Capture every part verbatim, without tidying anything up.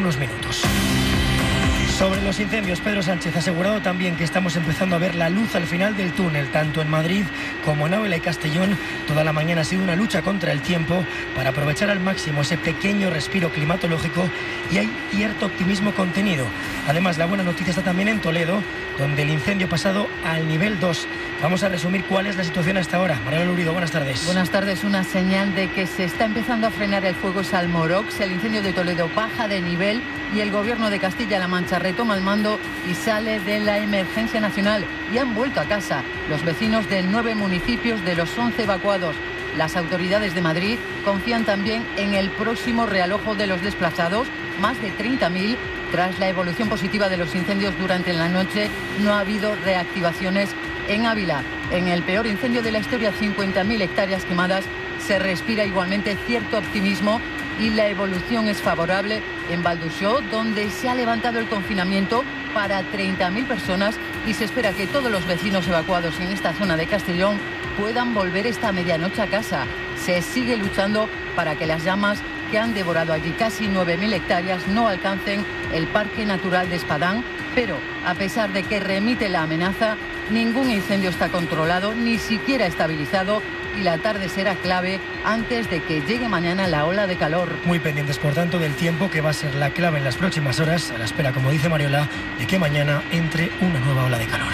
unos minutos. Sobre los incendios, Pedro Sánchez ha asegurado también que estamos empezando a ver la luz al final del túnel, tanto en Madrid como en Ávila y Castellón. Toda la mañana ha sido una lucha contra el tiempo para aprovechar al máximo ese pequeño respiro climatológico y hay cierto optimismo contenido. Además, la buena noticia está también en Toledo, donde el incendio ha pasado al nivel dos. Vamos a resumir cuál es la situación hasta ahora. María Lurido, buenas tardes. Buenas tardes. Una señal de que se está empezando a frenar el fuego es Almorox. El incendio de Toledo baja de nivel y el Gobierno de Castilla-La Mancha retoma el mando y sale de la emergencia nacional. Y han vuelto a casa los vecinos de nueve municipios de los once evacuados. Las autoridades de Madrid confían también en el próximo realojo de los desplazados, más de treinta mil. Tras la evolución positiva de los incendios durante la noche, no ha habido reactivaciones en Ávila. En el peor incendio de la historia, cincuenta mil hectáreas quemadas, se respira igualmente cierto optimismo y la evolución es favorable en Valduxó, donde se ha levantado el confinamiento para treinta mil personas y se espera que todos los vecinos evacuados en esta zona de Castellón puedan volver esta medianoche a casa. Se sigue luchando para que las llamas que han devorado allí casi nueve mil hectáreas no alcancen el Parque Natural de Espadán, pero a pesar de que remite la amenaza, ningún incendio está controlado, ni siquiera estabilizado, y la tarde será clave antes de que llegue mañana la ola de calor. Muy pendientes, por tanto, del tiempo, que va a ser la clave en las próximas horas, a la espera, como dice Mariola, de que mañana entre una nueva ola de calor.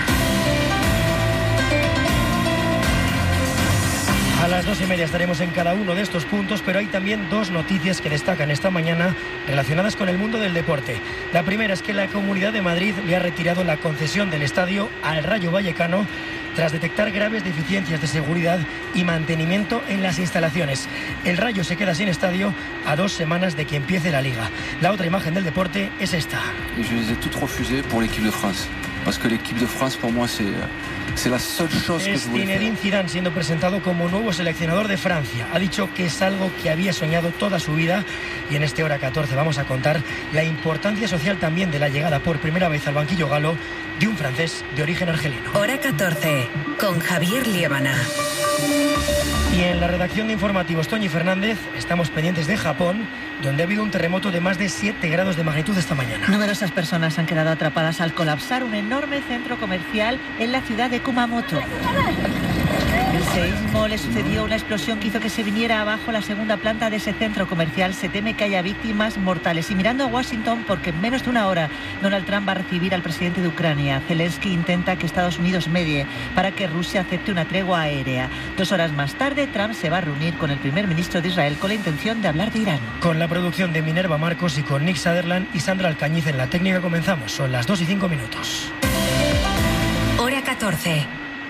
A las dos y media estaremos en cada uno de estos puntos, pero hay también dos noticias que destacan esta mañana relacionadas con el mundo del deporte. La primera es que la Comunidad de Madrid le ha retirado la concesión del estadio al Rayo Vallecano tras detectar graves deficiencias de seguridad y mantenimiento en las instalaciones. El Rayo se queda sin estadio a dos semanas de que empiece la Liga. La otra imagen del deporte es esta. Y je les ai toutes refusées pour l'équipe de France, parce que l'équipe de France pour moi c'est C'est la seule chose que es je voulais Zinedine faire. Zidane siendo presentado como nuevo seleccionador de Francia. Ha dicho que es algo que había soñado toda su vida y en este Hora catorce vamos a contar la importancia social también de la llegada por primera vez al banquillo galo de un francés de origen argelino. Hora catorce, con Javier Liébana. Y en la redacción de informativos, Toñi Fernández, estamos pendientes de Japón, donde ha habido un terremoto de más de siete grados de magnitud esta mañana. Numerosas personas han quedado atrapadas al colapsar un enorme centro comercial en la ciudad de Kumamoto. El seísmo le sucedió una explosión que hizo que se viniera abajo la segunda planta de ese centro comercial. Se teme que haya víctimas mortales. Y mirando a Washington, porque en menos de una hora Donald Trump va a recibir al presidente de Ucrania. Zelensky intenta que Estados Unidos medie para que Rusia acepte una tregua aérea. Dos horas más tarde, Trump se va a reunir con el primer ministro de Israel con la intención de hablar de Irán. Con la producción de Minerva Marcos y con Nick Sutherland y Sandra Alcañiz en la técnica comenzamos. Son las dos y cinco minutos. Hora catorce.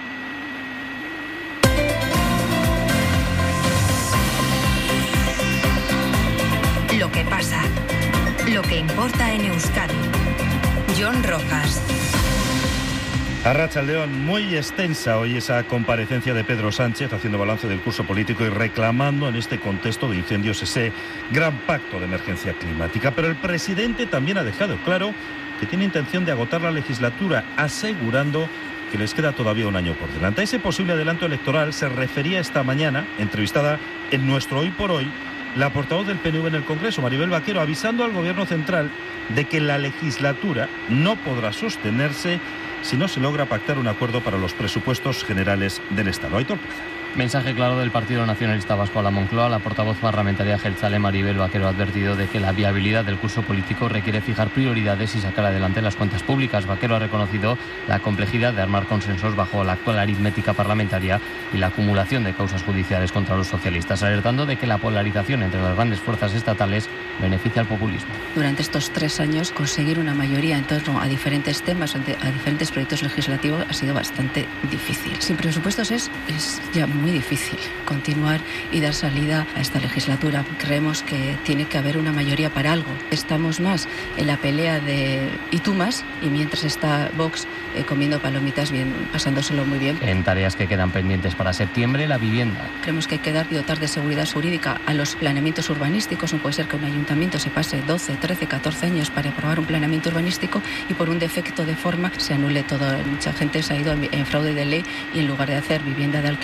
Lo que pasa, lo que importa en Euskadi. Jon Rojas. Arratsaldeon, muy extensa hoy esa comparecencia de Pedro Sánchez haciendo balance del curso político y reclamando en este contexto de incendios ese gran pacto de emergencia climática. Pero el presidente también ha dejado claro que tiene intención de agotar la legislatura, asegurando que les queda todavía un año por delante. A ese posible adelanto electoral se refería esta mañana, entrevistada en Nuestro Hoy por Hoy, la portavoz del P N V en el Congreso, Maribel Vaquero, avisando al Gobierno central de que la legislatura no podrá sostenerse si no se logra pactar un acuerdo para los presupuestos generales del Estado. Aitor Plaza. Mensaje claro del Partido Nacionalista Vasco a la Moncloa. La portavoz parlamentaria jeltzale Maribel Vaquero ha advertido de que la viabilidad del curso político requiere fijar prioridades y sacar adelante las cuentas públicas. Vaquero ha reconocido la complejidad de armar consensos bajo la actual aritmética parlamentaria y la acumulación de causas judiciales contra los socialistas, alertando de que la polarización entre las grandes fuerzas estatales beneficia al populismo. Durante estos tres años, conseguir una mayoría en torno a diferentes temas, a diferentes proyectos legislativos, ha sido bastante difícil. Sin presupuestos es, es ya muy difícil continuar y dar salida a esta legislatura. Creemos que tiene que haber una mayoría para algo. Estamos más en la pelea de y tú más, y mientras está Vox eh, comiendo palomitas, bien, pasándoselo muy bien. En tareas que quedan pendientes para septiembre, la vivienda. Creemos que hay que dar y dotar de seguridad jurídica a los planeamientos urbanísticos. No puede ser que un ayuntamiento se pase doce, trece, catorce años para aprobar un planeamiento urbanístico y por un defecto de forma se anule todo. Mucha gente se ha ido en fraude de ley y en lugar de hacer vivienda de alquiler habitual,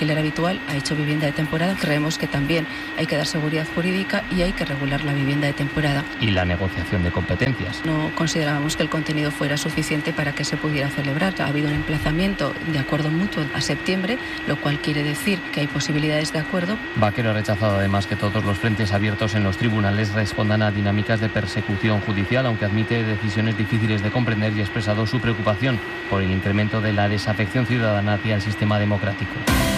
habitual, ha hecho vivienda de temporada. Creemos que también hay que dar seguridad jurídica y hay que regular la vivienda de temporada. Y la negociación de competencias. No considerábamos que el contenido fuera suficiente para que se pudiera celebrar. Ha habido un emplazamiento de acuerdo mutuo a septiembre, lo cual quiere decir que hay posibilidades de acuerdo. Vaquero ha rechazado además que todos los frentes abiertos en los tribunales respondan a dinámicas de persecución judicial, aunque admite decisiones difíciles de comprender y ha expresado su preocupación por el incremento de la desafección ciudadana hacia el sistema democrático.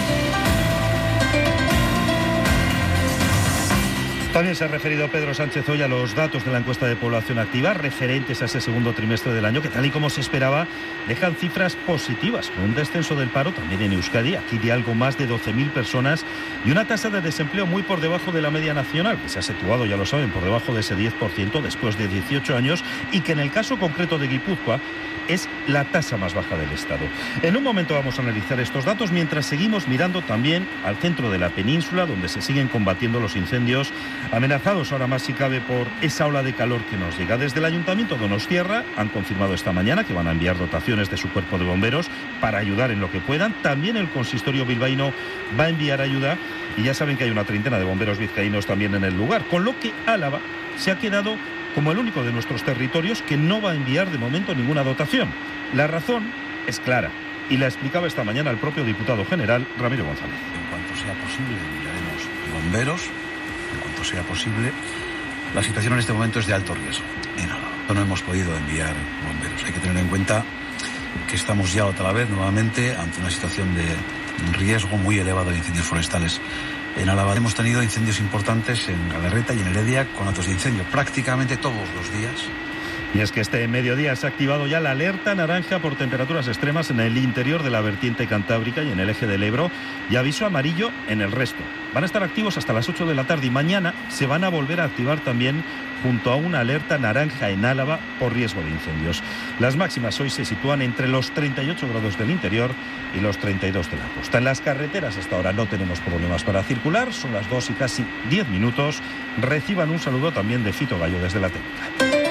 También se ha referido Pedro Sánchez hoy a los datos de la encuesta de población activa referentes a ese segundo trimestre del año, que tal y como se esperaba dejan cifras positivas, con un descenso del paro también en Euskadi, aquí de algo más de doce mil personas, y una tasa de desempleo muy por debajo de la media nacional, que se ha situado, ya lo saben, por debajo de ese diez por ciento después de dieciocho años, y que en el caso concreto de Guipúzcoa es la tasa más baja del Estado. En un momento vamos a analizar estos datos mientras seguimos mirando también al centro de la península, donde se siguen combatiendo los incendios, amenazados ahora más si cabe por esa ola de calor que nos llega. Desde el Ayuntamiento de Donostiarra han confirmado esta mañana que van a enviar dotaciones de su cuerpo de bomberos para ayudar en lo que puedan. También el consistorio bilbaíno va a enviar ayuda y ya saben que hay una treintena de bomberos vizcaínos también en el lugar, con lo que Álava se ha quedado como el único de nuestros territorios que no va a enviar de momento ninguna dotación. La razón es clara y la explicaba esta mañana el propio diputado general Ramiro González. En cuanto sea posible enviaremos bomberos, en cuanto sea posible. La situación en este momento es de alto riesgo en Álava. No hemos podido enviar bomberos. Hay que tener en cuenta que estamos ya otra vez nuevamente ante una situación de riesgo muy elevado de incendios forestales. En Álava hemos tenido incendios importantes en Galarreta y en Heredia con datos de incendio prácticamente todos los días. Y es que este mediodía se ha activado ya la alerta naranja por temperaturas extremas en el interior de la vertiente cantábrica y en el eje del Ebro, y aviso amarillo en el resto. Van a estar activos hasta las ocho de la tarde y mañana se van a volver a activar también junto a una alerta naranja en Álava por riesgo de incendios. Las máximas hoy se sitúan entre los treinta y ocho grados del interior y los treinta y dos de la costa. En las carreteras hasta ahora no tenemos problemas para circular, son las dos y casi diez minutos. Reciban un saludo también de Fito Gallo desde la técnica.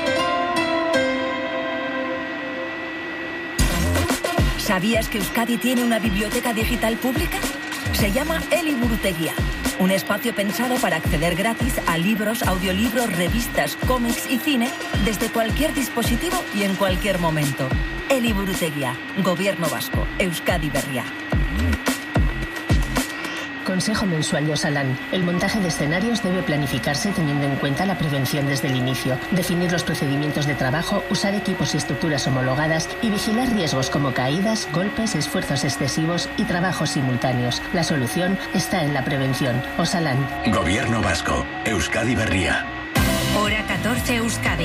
¿Sabías que Euskadi tiene una biblioteca digital pública? Se llama Eliburutegia, un espacio pensado para acceder gratis a libros, audiolibros, revistas, cómics y cine desde cualquier dispositivo y en cualquier momento. Eliburutegia, Gobierno Vasco, Euskadi Berria. Consejo mensual de Osalan. El montaje de escenarios debe planificarse teniendo en cuenta la prevención desde el inicio, definir los procedimientos de trabajo, usar equipos y estructuras homologadas y vigilar riesgos como caídas, golpes, esfuerzos excesivos y trabajos simultáneos. La solución está en la prevención. Osalan. Gobierno Vasco, Euskadi Berria. Hora catorce Euskadi.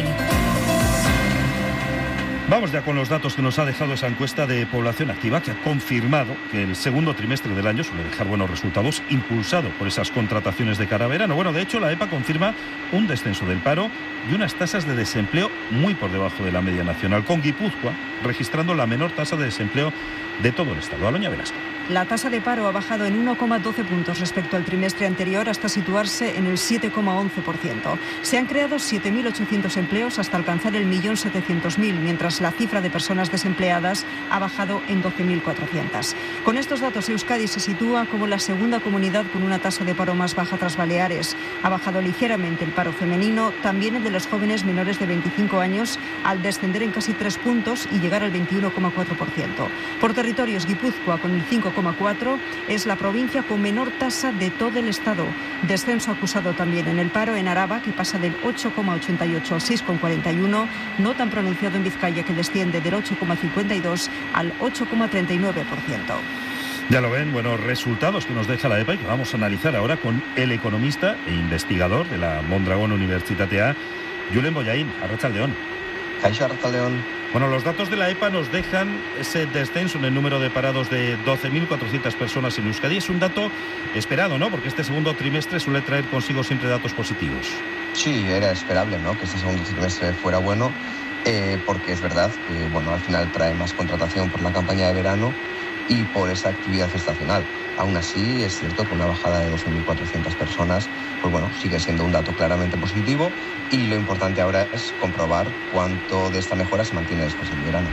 Vamos ya con los datos que nos ha dejado esa encuesta de población activa, que ha confirmado que el segundo trimestre del año suele dejar buenos resultados, impulsado por esas contrataciones de cara a verano. Bueno, de hecho, la EPA confirma un descenso del paro y unas tasas de desempleo muy por debajo de la media nacional, con Guipúzcoa registrando la menor tasa de desempleo de todo el Estado. Aloña Velasco. La tasa de paro ha bajado en uno coma doce puntos respecto al trimestre anterior hasta situarse en el siete coma once por ciento. Se han creado siete mil ochocientos empleos hasta alcanzar el millón setecientos mil, mientras la cifra de personas desempleadas ha bajado en doce mil cuatrocientas. Con estos datos, Euskadi se sitúa como la segunda comunidad con una tasa de paro más baja tras Baleares. Ha bajado ligeramente el paro femenino, también el de los jóvenes menores de veinticinco años, al descender en casi tres puntos y llegar al veintiuno coma cuatro por ciento. Por territorios, Guipúzcoa, con el cinco coma cuatro, es la provincia con menor tasa de todo el Estado. Descenso acusado también en el paro en Araba, que pasa del ocho coma ochenta y ocho al seis coma cuarenta y uno, no tan pronunciado en Vizcaya, que desciende del ocho coma cincuenta y dos al ocho coma treinta y nueve por ciento. Ya lo ven, buenos resultados que nos deja la EPA y que vamos a analizar ahora con el economista e investigador de la Mondragón Universitatea, Julen Bollaín. Arratsaldeon. Kaixo, Arratsaldeon. Bueno, los datos de la EPA nos dejan ese descenso en el número de parados de doce mil cuatrocientas personas en Euskadi. Es un dato esperado, ¿no? Porque este segundo trimestre suele traer consigo siempre datos positivos. Sí, era esperable, ¿no?, que este segundo trimestre fuera bueno, eh, porque es verdad que, bueno, al final trae más contratación por la campaña de verano y por esa actividad estacional. Aún así, es cierto que una bajada de doce mil cuatrocientas personas, pues bueno, sigue siendo un dato claramente positivo, y lo importante ahora es comprobar cuánto de esta mejora se mantiene después del verano.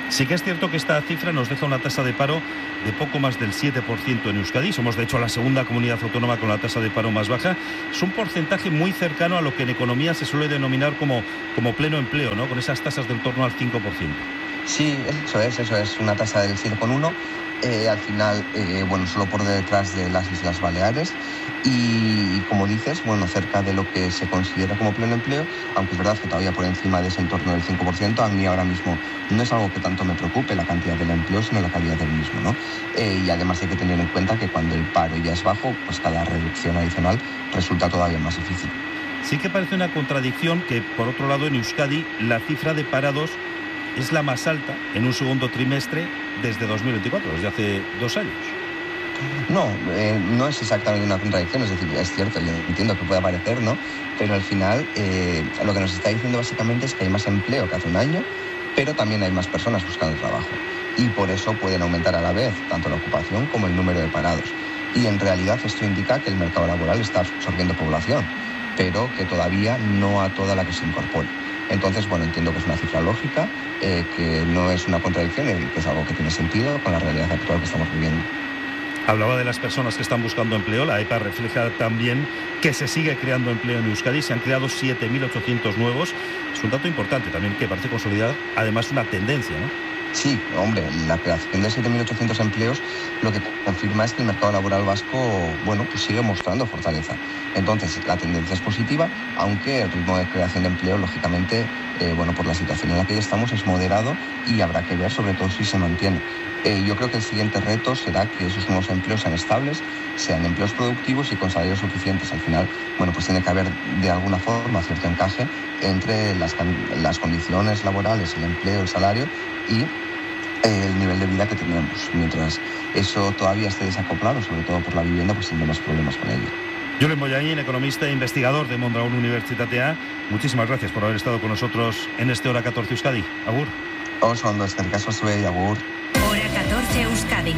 Sí que es cierto que esta cifra nos deja una tasa de paro de poco más del siete por ciento en Euskadi. Somos, de hecho, la segunda comunidad autónoma con la tasa de paro más baja. Es un porcentaje muy cercano a lo que en economía se suele denominar como, como pleno empleo, ¿no? Con esas tasas del torno al cinco por ciento. Sí, eso es, eso es una tasa del siete coma uno. Eh, al final, eh, bueno, solo por detrás de las Islas Baleares y, como dices, bueno, cerca de lo que se considera como pleno empleo, aunque es verdad que todavía por encima de ese entorno del cinco por ciento, a mí ahora mismo no es algo que tanto me preocupe la cantidad del empleo, sino la calidad del mismo, ¿no? Eh, y además hay que tener en cuenta que cuando el paro ya es bajo, pues cada reducción adicional resulta todavía más difícil. Sí que parece una contradicción que, por otro lado, en Euskadi la cifra de parados es la más alta en un segundo trimestre desde dos mil veinticuatro, desde hace dos años. No, eh, no es exactamente una contradicción, es decir, es cierto, yo entiendo que pueda parecer, ¿no? Pero al final eh, lo que nos está diciendo básicamente es que hay más empleo que hace un año, pero también hay más personas buscando trabajo. Y por eso pueden aumentar a la vez tanto la ocupación como el número de parados. Y en realidad esto indica que el mercado laboral está absorbiendo población, pero que todavía no a toda la que se incorpore. Entonces, bueno, entiendo que es una cifra lógica, eh, que no es una contradicción, y que es algo que tiene sentido con la realidad actual que estamos viviendo. Hablaba de las personas que están buscando empleo. La E P A refleja también que se sigue creando empleo en Euskadi. Se han creado siete mil ochocientos nuevos. Es un dato importante también que parece consolidar, además, una tendencia, ¿no? Sí, hombre, la creación de siete mil ochocientos empleos lo que confirma es que el mercado laboral vasco, bueno, pues sigue mostrando fortaleza. Entonces, la tendencia es positiva, aunque el ritmo de creación de empleo, lógicamente, eh, bueno, por la situación en la que ya estamos, es moderado y habrá que ver, sobre todo, si se mantiene. Eh, yo creo que el siguiente reto será que esos nuevos empleos sean estables, sean empleos productivos y con salarios suficientes. Al final, bueno, pues tiene que haber, de alguna forma, cierto encaje entre las, las condiciones laborales, el empleo, el salario y el nivel de vida que tenemos. Mientras eso todavía esté desacoplado, sobre todo por la vivienda, pues tendremos problemas con ello. Julen Bollain, economista e investigador de Mondragón Universitatea, muchísimas gracias por haber estado con nosotros en este Hora catorce Euskadi. Agur. Oso ondo, eskerrik asko zuei, agur. Hora catorce Euskadi.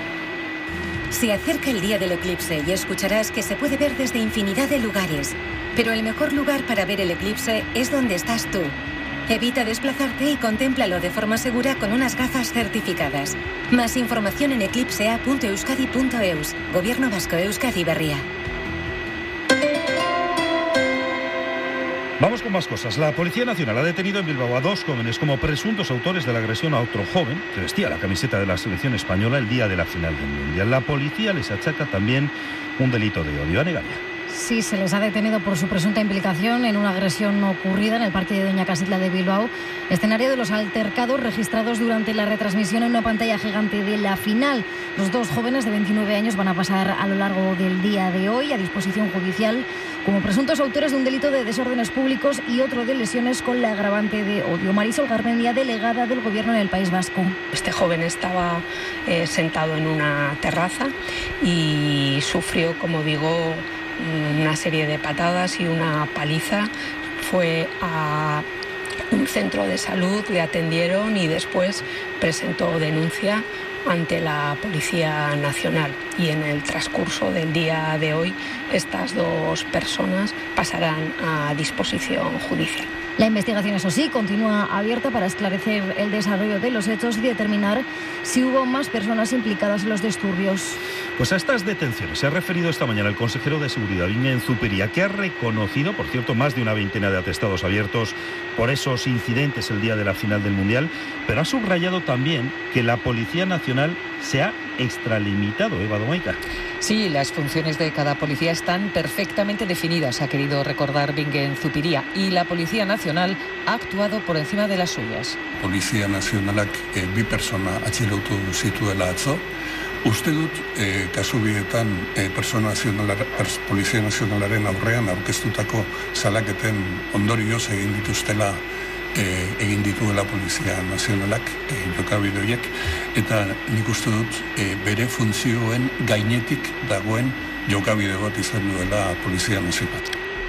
Se acerca el día del eclipse y escucharás que se puede ver desde infinidad de lugares. Pero el mejor lugar para ver el eclipse es donde estás tú. Evita desplazarte y contémplalo de forma segura con unas gafas certificadas. Más información en eclipsea punto euskadi punto eus. Gobierno Vasco, Euskadi Berria. Vamos con más cosas. La Policía Nacional ha detenido en Bilbao a dos jóvenes como presuntos autores de la agresión a otro joven que vestía la camiseta de la selección española el día de la final del Mundial. La policía les achaca también un delito de odio. Ane Garia. Sí, se les ha detenido por su presunta implicación en una agresión ocurrida en el Parque de Doña Casitla de Bilbao, escenario de los altercados registrados durante la retransmisión en una pantalla gigante de la final. Los dos jóvenes de veintinueve años van a pasar a lo largo del día de hoy a disposición judicial como presuntos autores de un delito de desórdenes públicos y otro de lesiones con la agravante de odio. Marisol Garmendia, delegada del Gobierno en el País Vasco. Este joven estaba eh, sentado en una terraza y sufrió, como digo, una serie de patadas y una paliza. Fue a un centro de salud, le atendieron y después presentó denuncia ante la Policía Nacional. Y en el transcurso del día de hoy, estas dos personas pasarán a disposición judicial. La investigación, eso sí, continúa abierta para esclarecer el desarrollo de los hechos y determinar si hubo más personas implicadas en los disturbios. Pues a estas detenciones se ha referido esta mañana el consejero de Seguridad, Bingen Zupiria, que ha reconocido, por cierto, más de una veintena de atestados abiertos por esos incidentes el día de la final del Mundial, pero ha subrayado también que la Policía Nacional se ha extralimitado. Eva Domaica. Sí, las funciones de cada policía están perfectamente definidas, ha querido recordar Bingen Zupiria, y la Policía Nacional ha actuado por encima de las suyas. Policía Nacionalak eh, bi persona atxilotu zituela atzo. Uste dut, eh, kasu bietan, eh, persona nazionalar, pers, Polizia Nazionalaren aurrean aurkeztutako salaketen ondorioz egin dituztela eh, egin dituela Polizia Nazionalak eh, jokabide horiek, eta nik uste dut eh, bere funtzioen gainetik dagoen jokabide bat izan duela Polizia Nazionalak.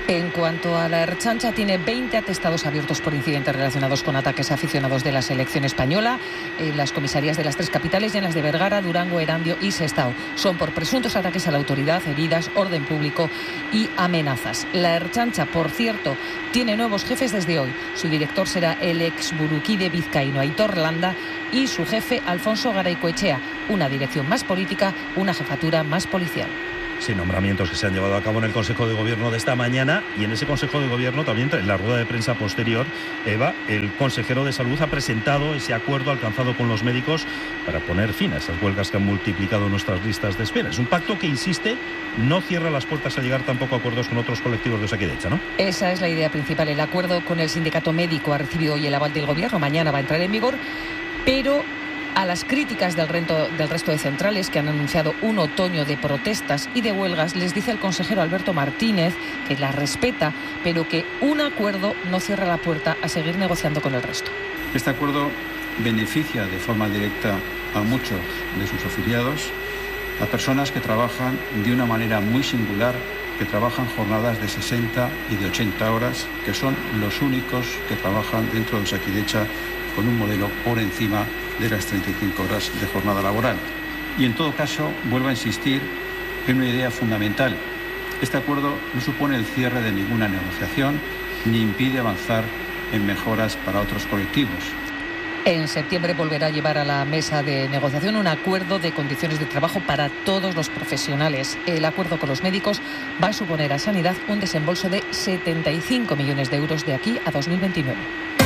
En cuanto a la Ertzaintza, tiene veinte atestados abiertos por incidentes relacionados con ataques a aficionados de la selección española en las comisarías de las tres capitales y en las de Vergara, Durango, Erandio y Sestao. Son por presuntos ataques a la autoridad, heridas, orden público y amenazas. La Ertzaintza, por cierto, tiene nuevos jefes desde hoy. Su director será el ex burukide vizcaíno Aitor Landa y su jefe Alfonso Garaycoechea. Una dirección más política, una jefatura más policial. Sí, nombramientos que se han llevado a cabo en el Consejo de Gobierno de esta mañana, y en ese Consejo de Gobierno también, en la rueda de prensa posterior, Eva, el consejero de Salud ha presentado ese acuerdo alcanzado con los médicos para poner fin a esas huelgas que han multiplicado nuestras listas de espera. Es un pacto que, insiste, no cierra las puertas a llegar tampoco a acuerdos con otros colectivos de Osakidetza, ¿no? Esa es la idea principal. El acuerdo con el sindicato médico ha recibido hoy el aval del Gobierno, mañana va a entrar en vigor, pero a las críticas del, rento, del resto de centrales que han anunciado un otoño de protestas y de huelgas, les dice el consejero Alberto Martínez que las respeta, pero que un acuerdo no cierra la puerta a seguir negociando con el resto. Este acuerdo beneficia de forma directa a muchos de sus afiliados, a personas que trabajan de una manera muy singular, que trabajan jornadas de sesenta y de ochenta horas, que son los únicos que trabajan dentro de Osakidetza con un modelo por encima de las treinta y cinco horas de jornada laboral. Y en todo caso, vuelvo a insistir en una idea fundamental. Este acuerdo no supone el cierre de ninguna negociación ni impide avanzar en mejoras para otros colectivos. En septiembre volverá a llevar a la mesa de negociación un acuerdo de condiciones de trabajo para todos los profesionales. El acuerdo con los médicos va a suponer a Sanidad un desembolso de setenta y cinco millones de euros de aquí a dos mil veintinueve.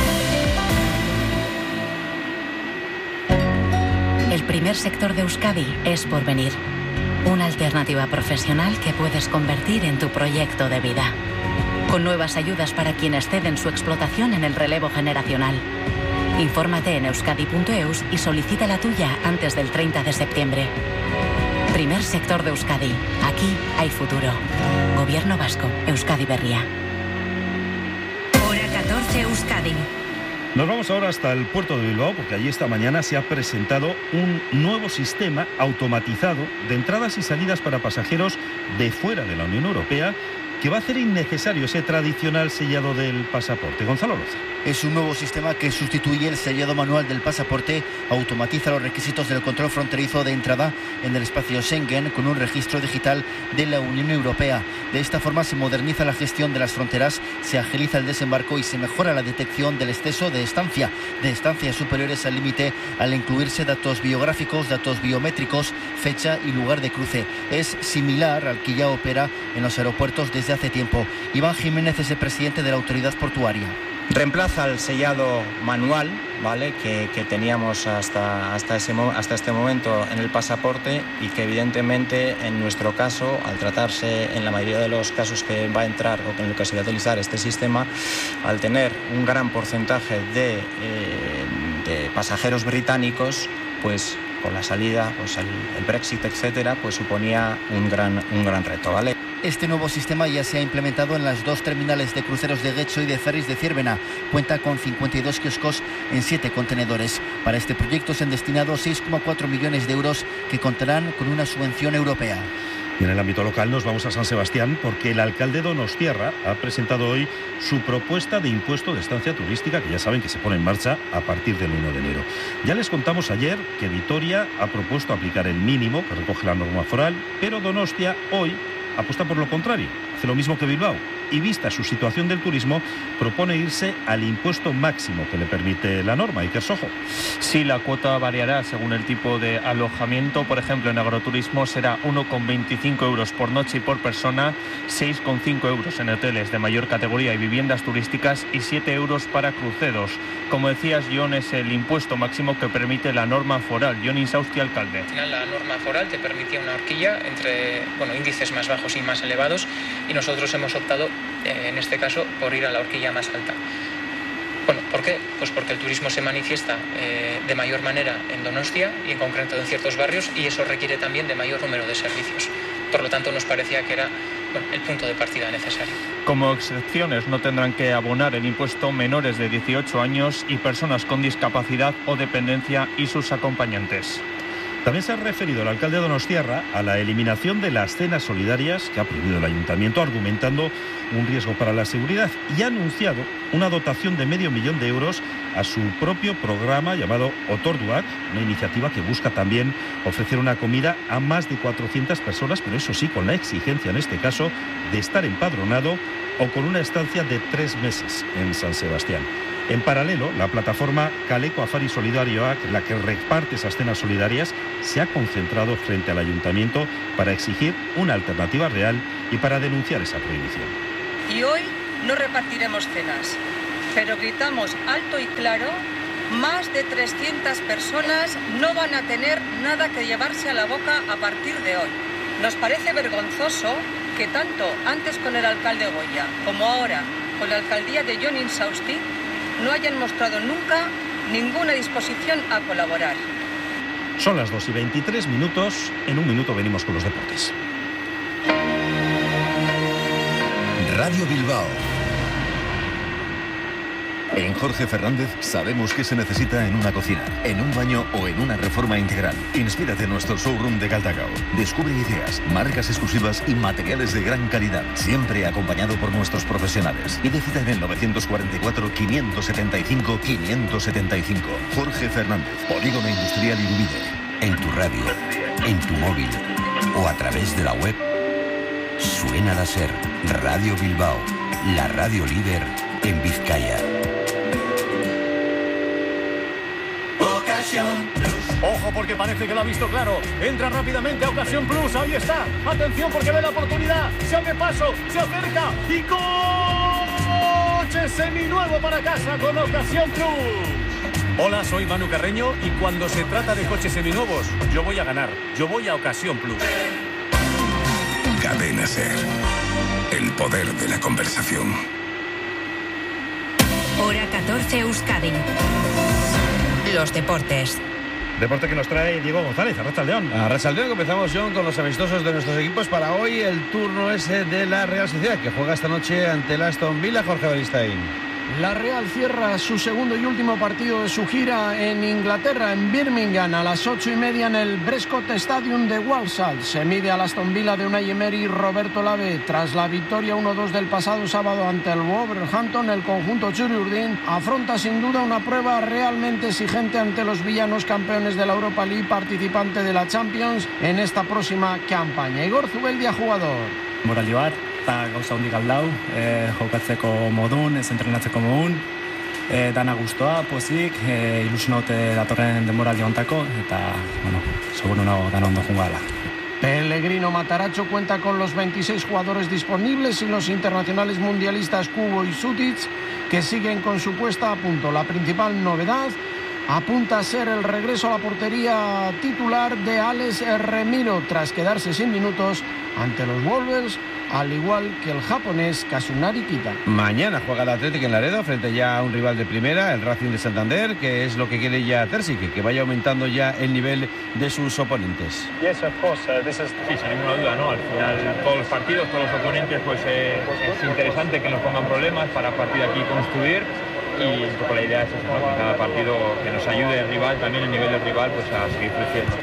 El primer sector de Euskadi es Porvenir, una alternativa profesional que puedes convertir en tu proyecto de vida, con nuevas ayudas para quienes ceden su explotación en el relevo generacional. Infórmate en euskadi punto eus y solicita la tuya antes del treinta de septiembre. Primer sector de Euskadi, aquí hay futuro. Gobierno vasco, Euskadi Berria. Hora catorce Euskadi. Nos vamos ahora hasta el puerto de Bilbao, porque allí esta mañana se ha presentado un nuevo sistema automatizado de entradas y salidas para pasajeros de fuera de la Unión Europea, que va a hacer innecesario ese tradicional sellado del pasaporte. Gonzalo Loza. Es un nuevo sistema que sustituye el sellado manual del pasaporte, automatiza los requisitos del control fronterizo de entrada en el espacio Schengen con un registro digital de la Unión Europea. De esta forma se moderniza la gestión de las fronteras, se agiliza el desembarco y se mejora la detección del exceso de estancia, de estancias superiores al límite, al incluirse datos biográficos, datos biométricos, fecha y lugar de cruce. Es similar al que ya opera en los aeropuertos desde hace tiempo. Iván Jiménez es el presidente de la autoridad portuaria. Reemplaza el sellado manual, ¿vale?, que, que teníamos hasta, hasta, ese, hasta este momento en el pasaporte, y que evidentemente en nuestro caso, al tratarse en la mayoría de los casos que va a entrar o en lo que se va a utilizar este sistema, al tener un gran porcentaje de, eh, de pasajeros británicos, pues con la salida, pues el, el Brexit, etcétera, pues suponía un gran, un gran reto, ¿vale? Este nuevo sistema ya se ha implementado en las dos terminales de cruceros de Getxo y de ferries de Ciervena. Cuenta con cincuenta y dos kioscos en siete contenedores. Para este proyecto se han destinado seis coma cuatro millones de euros que contarán con una subvención europea. Y en el ámbito local nos vamos a San Sebastián, porque el alcalde donostiarra ha presentado hoy su propuesta de impuesto de estancia turística, que ya saben que se pone en marcha a partir del uno de enero. Ya les contamos ayer que Vitoria ha propuesto aplicar el mínimo que recoge la norma foral, pero Donostia hoy apuesta por lo contrario, hace lo mismo que Bilbao, y vista su situación del turismo, propone irse al impuesto máximo que le permite la norma. Iker Sojo. Sí, la cuota variará según el tipo de alojamiento. Por ejemplo, en agroturismo será uno coma veinticinco euros por noche y por persona, seis coma cinco euros en hoteles de mayor categoría y viviendas turísticas y siete euros para cruceros. Como decías, John, es el impuesto máximo que permite la norma foral. John Insausti, alcalde. Al final, la norma foral te permitía una horquilla entre, bueno, índices más bajos y más elevados, y nosotros hemos optado en este caso por ir a la horquilla más alta. Bueno, ¿por qué? Pues porque el turismo se manifiesta eh, de mayor manera en Donostia y en concreto en ciertos barrios, y eso requiere también de mayor número de servicios. Por lo tanto, nos parecía que era, bueno, el punto de partida necesario. Como excepciones no tendrán que abonar el impuesto menores de dieciocho años y personas con discapacidad o dependencia y sus acompañantes. También se ha referido el alcalde de Donostiarra a la eliminación de las cenas solidarias que ha prohibido el ayuntamiento, argumentando un riesgo para la seguridad, y ha anunciado una dotación de medio millón de euros a su propio programa llamado Otorduak, una iniciativa que busca también ofrecer una comida a más de cuatrocientas personas, pero eso sí, con la exigencia en este caso de estar empadronado o con una estancia de tres meses en San Sebastián. En paralelo, la plataforma Kaleko Afari Solidarioak, la que reparte esas cenas solidarias, se ha concentrado frente al ayuntamiento para exigir una alternativa real y para denunciar esa prohibición. Y hoy no repartiremos cenas, pero gritamos alto y claro, más de trescientas personas no van a tener nada que llevarse a la boca a partir de hoy. Nos parece vergonzoso que tanto antes con el alcalde Goya como ahora con la alcaldía de Jon Insausti no hayan mostrado nunca ninguna disposición a colaborar. Son las dos y veintitrés minutos. En un minuto venimos con los deportes. Radio Bilbao. En Jorge Fernández sabemos qué se necesita en una cocina, en un baño o en una reforma integral. Inspírate en nuestro showroom de Galdacao. Descubre ideas, marcas exclusivas y materiales de gran calidad, siempre acompañado por nuestros profesionales. Pide cita en el novecientos cuarenta y cuatro, quinientos setenta y cinco, quinientos setenta y cinco. Jorge Fernández, Polígono Industrial Irubide. En tu radio, en tu móvil o a través de la web. Suena la SER, Radio Bilbao, la radio líder en Vizcaya. Ojo, porque parece que lo ha visto claro. Entra rápidamente a Ocasión Plus. Ahí está. Atención, porque ve la oportunidad. Se abre paso, se acerca y coche seminuevo para casa con Ocasión Plus. Hola, soy Manu Carreño y cuando se trata de coches seminuevos, yo voy a ganar. Yo voy a Ocasión Plus. Cadena SER. El poder de la conversación. Hora catorce, Euskadi. Los deportes. Deporte que nos trae Diego González, Arratsaldeon. Arratsaldeon, comenzamos, John, con los amistosos de nuestros equipos. Para hoy el turno es de la Real Sociedad, que juega esta noche ante el Aston Villa. Jorge Beristain. La Real cierra su segundo y último partido de su gira en Inglaterra, en Birmingham, a las ocho y media en el Prescott Stadium de Walsall. Se mide al Aston Villa de Unai Emery y Roberto Lave. Tras la victoria uno dos del pasado sábado ante el Wolverhampton, el conjunto Churiurdin afronta sin duda una prueba realmente exigente ante los villanos campeones de la Europa League, participante de la Champions en esta próxima campaña. Igor Zubeldia, jugador. Morali bat, eta gauza hondik aldau, eh, jokatzeko modun, ez entrenatzeko modun, eh, dana gustoa, pozik, eh, ilusionote datorren denboraldi hontako, eta, bueno, seguro nago dana ondo jungala. Pellegrino Mataracho cuenta con los veintiséis jugadores disponibles y los internacionales mundialistas Kubo y Sutic, que siguen con su puesta a punto. La principal novedad apunta a ser el regreso a la portería titular de Alex Remiro, tras quedarse sin minutos ante los Wolves, al igual que el japonés Kasunari Kita. Mañana juega el Atlético en Laredo frente ya a un rival de primera, el Racing de Santander, que es lo que quiere ya Terzic, que vaya aumentando ya el nivel de sus oponentes. Yes, of course. Uh, this is... Sí, sin ninguna duda, ¿no? Al final, todos los partidos, todos los oponentes, pues eh, es interesante que nos pongan problemas para a partir de aquí construir. Y un poco la idea es eso, ¿no? Que cada partido que nos ayude el rival, también el nivel del rival, pues a seguir creciendo.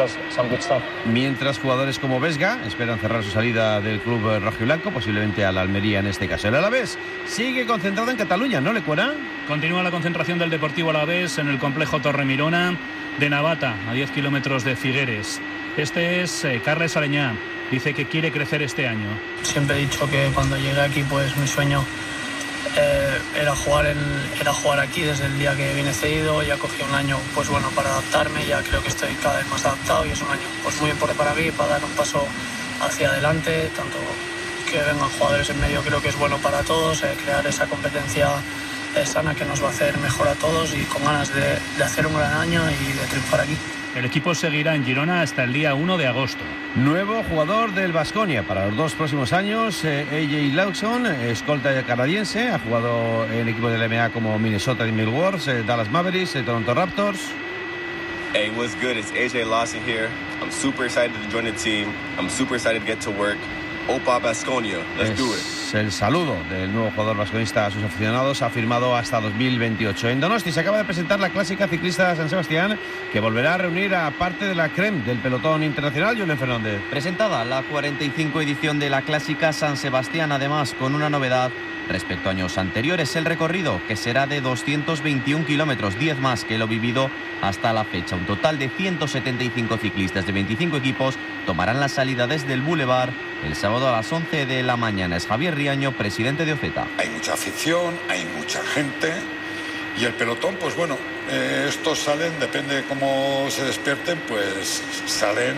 Mientras jugadores como Vesga esperan cerrar su salida del club rojiblanco, posiblemente al Almería en este caso. El Alavés sigue concentrado en Cataluña, ¿no, Lecuona? Continúa la concentración del Deportivo Alavés en el complejo Torremirona de Navata, a diez kilómetros de Figueres. Este es eh, Carles Aleñá, dice que quiere crecer este año. Siempre he dicho que cuando llegué aquí, pues mi sueño Eh, era jugar en, era jugar aquí desde el día que vine cedido. Ya cogí un año, pues bueno, para adaptarme. Ya creo que estoy cada vez más adaptado y es un año pues muy importante para mí, para dar un paso hacia adelante. Tanto que vengan jugadores en medio creo que es bueno para todos, eh, crear esa competencia eh, sana que nos va a hacer mejor a todos y con ganas de, de hacer un gran año y de triunfar aquí. El equipo seguirá en Girona hasta el día uno de agosto. Nuevo jugador del Baskonia para los dos próximos años, eh, A J Lawson, escolta canadiense, ha jugado en equipos de la N B A como Minnesota Timberwolves, eh, Dallas Mavericks, eh, Toronto Raptors. Hey, what's good? It's A J Lawson here. I'm super excited to join the team. I'm super excited to get to work. Opa Baskonia, let's es do it. Tras el saludo del nuevo jugador vasconista a sus aficionados, ha firmado hasta dos mil veintiocho. En Donosti se acaba de presentar la clásica ciclista San Sebastián, que volverá a reunir a parte de la creme del pelotón internacional. Julen Fernández. Presentada la cuarenta y cinco edición de la clásica San Sebastián, además con una novedad respecto a años anteriores: el recorrido, que será de doscientos veintiún kilómetros, diez más que lo vivido hasta la fecha. Un total de ciento setenta y cinco ciclistas de veinticinco equipos tomarán la salida desde el Boulevard el sábado a las once de la mañana. Es Javier Riaño, presidente de OCETA. Hay mucha afición, hay mucha gente y el pelotón, pues bueno, eh, estos salen, depende de cómo se despierten, pues salen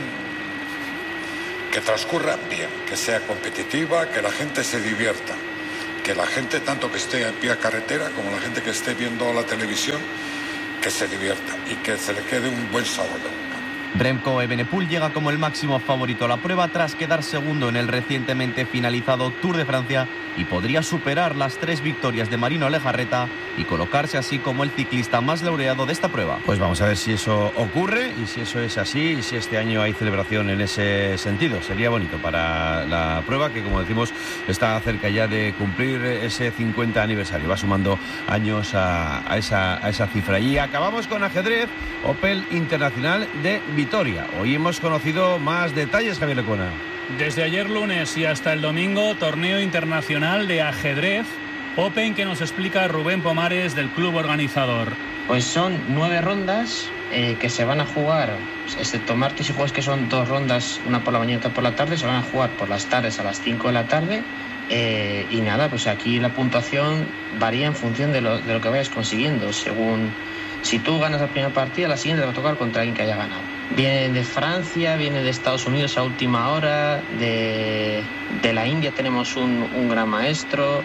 que transcurra bien, que sea competitiva, que la gente se divierta. Que la gente, tanto que esté en pie a carretera como la gente que esté viendo la televisión, que se divierta y que se le quede un buen sabor. Remco Evenepoel llega como el máximo favorito a la prueba tras quedar segundo en el recientemente finalizado Tour de Francia y podría superar las tres victorias de Marino Lejarreta y colocarse así como el ciclista más laureado de esta prueba. Pues vamos a ver si eso ocurre y si eso es así y si este año hay celebración en ese sentido. Sería bonito para la prueba, que como decimos está cerca ya de cumplir ese cincuenta aniversario. Va sumando años a, a, esa, a esa cifra. Y acabamos con ajedrez, Opel Internacional de Vitoria. Hoy hemos conocido más detalles, Javier Lecuona. Desde ayer lunes y hasta el domingo, torneo internacional de ajedrez Open, que nos explica Rubén Pomares del club organizador. Pues son nueve rondas eh, que se van a jugar, excepto martes y jueves, que son dos rondas, una por la mañana y otra por la tarde, se van a jugar por las tardes a las cinco de la tarde. Eh, y nada, pues aquí la puntuación varía en función de lo, de lo que vayas consiguiendo. Según si tú ganas la primera partida, la siguiente te va a tocar contra alguien que haya ganado. Viene de Francia, viene de Estados Unidos a última hora, de, de la India tenemos un, un gran maestro,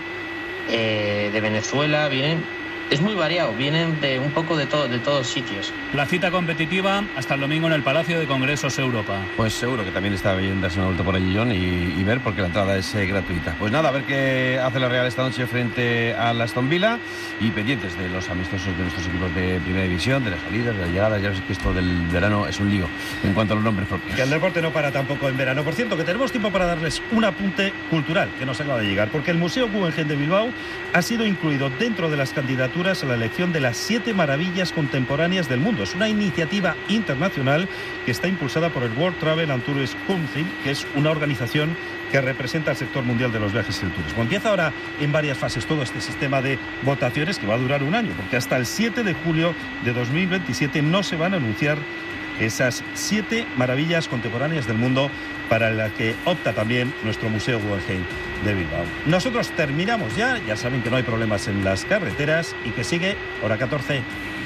eh, de Venezuela, vienen... Es muy variado, vienen de un poco de todo, de todos sitios. La cita competitiva hasta el domingo en el Palacio de Congresos Europa. Pues seguro que también está bien darse una vuelta por allí, John, y, y ver, porque la entrada es eh, gratuita. Pues nada, a ver qué hace la Real esta noche frente a la Aston Villa y pendientes de los amistosos de nuestros equipos de primera división, de las salidas, de las llegadas. Ya ves que esto del verano es un lío en cuanto a los nombres propios. Que el deporte no para tampoco en verano. Por cierto, que tenemos tiempo para darles un apunte cultural que nos acaba de llegar, porque el Museo Guggenheim de Bilbao ha sido incluido dentro de las candidaturas a la elección de las siete maravillas contemporáneas del mundo. Es una iniciativa internacional que está impulsada por el World Travel and Tourism Council, que es una organización que representa al sector mundial de los viajes y el turismo. Empieza ahora en varias fases todo este sistema de votaciones que va a durar un año, porque hasta el siete de julio de dos mil veintisiete no se van a anunciar esas siete maravillas contemporáneas del mundo para la que opta también nuestro Museo Guggenheim de Bilbao. Nosotros terminamos ya, ya saben que no hay problemas en las carreteras y que sigue hora catorce.